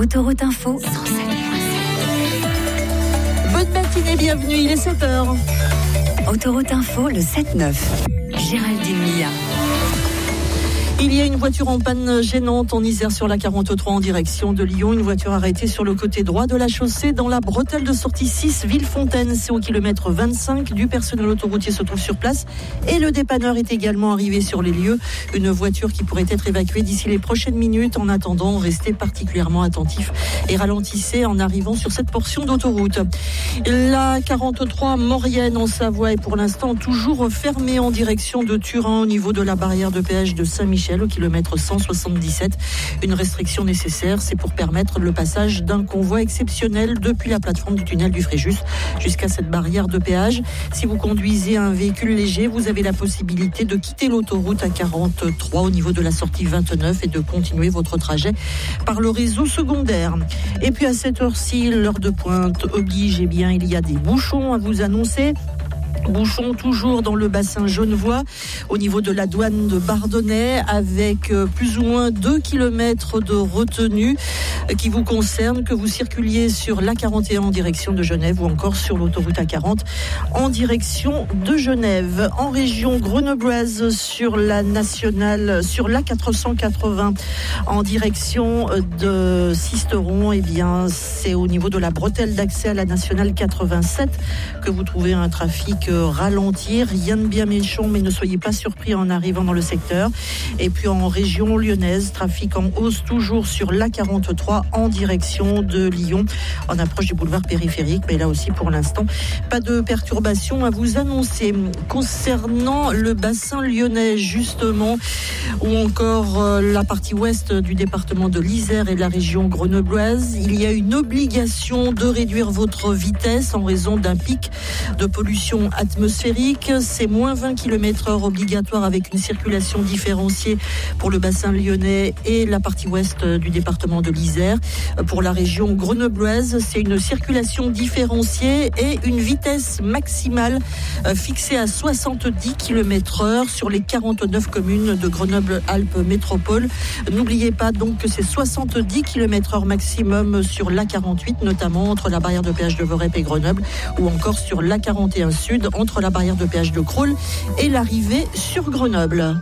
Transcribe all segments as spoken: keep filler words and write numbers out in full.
Autoroute Info. Bonne matinée, bienvenue, il est sept heures. Autoroute Info, le sept neuf. Géraldine Mia. Il y a une voiture en panne gênante en Isère sur la quarante-trois en direction de Lyon. Une voiture arrêtée sur le côté droit de la chaussée dans la bretelle de sortie six Villefontaine. C'est au kilomètre vingt-cinq. Du personnel autoroutier se trouve sur place et le dépanneur est également arrivé sur les lieux. Une voiture qui pourrait être évacuée d'ici les prochaines minutes. En attendant, restez particulièrement attentifs et ralentissez en arrivant sur cette portion d'autoroute. La quarante-trois Maurienne en Savoie est pour l'instant toujours fermée en direction de Turin au niveau de la barrière de péage de Saint-Michel au kilomètre cent soixante-dix-sept. Une restriction nécessaire, c'est pour permettre le passage d'un convoi exceptionnel depuis la plateforme du tunnel du Fréjus jusqu'à cette barrière de péage. Si vous conduisez un véhicule léger, vous avez la possibilité de quitter l'autoroute à quarante-trois au niveau de la sortie vingt-neuf et de continuer votre trajet par le réseau secondaire. Et puis à cette heure-ci, l'heure de pointe oblige, eh bien, il y a des bouchons à vous annoncer. Bouchons toujours dans le bassin genevois au niveau de la douane de Bardonnay avec plus ou moins deux kilomètres de retenue qui vous concerne, que vous circuliez sur l'A quarante et un en direction de Genève ou encore sur l'autoroute A quarante en direction de Genève. En région grenobloise sur la nationale, sur l'A quatre cent quatre-vingts en direction de Sisteron, eh bien c'est au niveau de la bretelle d'accès à la nationale quatre-vingt-sept que vous trouvez un trafic ralentir, rien de bien méchant, mais ne soyez pas surpris en arrivant dans le secteur. Et puis en région lyonnaise, trafic en hausse toujours sur l'A quarante-trois en direction de Lyon, en approche du boulevard périphérique, mais là aussi pour l'instant, pas de perturbations à vous annoncer. Concernant le bassin lyonnais justement, ou encore euh, la partie ouest du département de l'Isère et de la région grenobloise, il y a une obligation de réduire votre vitesse en raison d'un pic de pollution atmosphérique. C'est moins vingt kilomètres heure obligatoire avec une circulation différenciée pour le bassin lyonnais et la partie ouest du département de l'Isère. Pour la région grenobloise, c'est une circulation différenciée et une vitesse maximale fixée à soixante-dix kilomètres heure sur les quarante-neuf communes de Grenoble-Alpes Métropole. N'oubliez pas donc que c'est soixante-dix kilomètres heure maximum sur l'A quarante-huit, notamment entre la barrière de péage de Vorep et Grenoble, ou encore sur l'A quarante et un Sud, entre la barrière de péage de Crolles et l'arrivée sur Grenoble.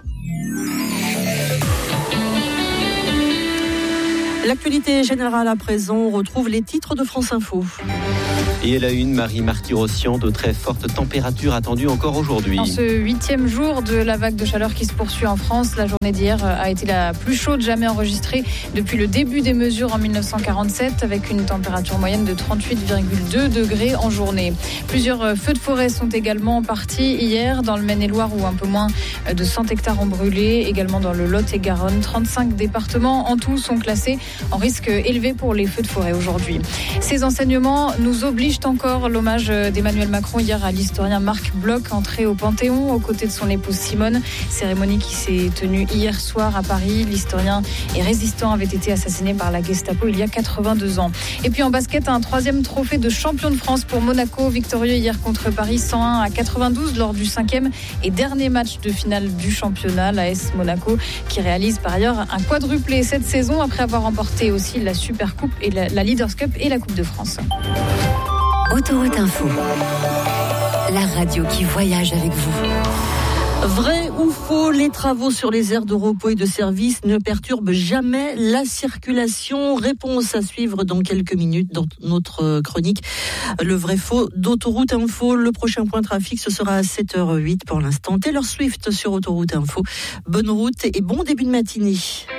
L'actualité générale à présent, on retrouve les titres de France Info. Et à la une, Marie Marty-Rossian, de très fortes températures attendues encore aujourd'hui. En ce huitième jour de la vague de chaleur qui se poursuit en France, la journée d'hier a été la plus chaude jamais enregistrée depuis le début des mesures en dix-neuf cent quarante-sept, avec une température moyenne de trente-huit virgule deux degrés en journée. Plusieurs feux de forêt sont également partis hier dans le Maine-et-Loire, où un peu moins de cent hectares ont brûlé. Également dans le Lot-et-Garonne, trente-cinq départements en tout sont classés en risque élevé pour les feux de forêt aujourd'hui. Ces enseignements nous obligent encore. L'hommage d'Emmanuel Macron hier à l'historien Marc Bloch, entré au Panthéon aux côtés de son épouse Simone. Cérémonie qui s'est tenue hier soir à Paris. L'historien et résistant avait été assassiné par la Gestapo il y a quatre-vingt-deux ans. Et puis en basket, un troisième trophée de champion de France pour Monaco, victorieux hier contre Paris cent un à quatre-vingt-douze lors du cinquième et dernier match de finale du championnat. L'A S Monaco qui réalise par ailleurs un quadruplé cette saison après avoir remporté aussi la Super Coupe et la, la Leaders Cup et la Coupe de France. Autoroute Info, la radio qui voyage avec vous. Vrai ou faux, les travaux sur les aires de repos et de service ne perturbent jamais la circulation? Réponse à suivre dans quelques minutes dans notre chronique Le vrai faux d'Autoroute Info. Le prochain point trafic, ce sera à sept heures huit pour l'instant. Taylor Swift sur Autoroute Info. Bonne route et bon début de matinée.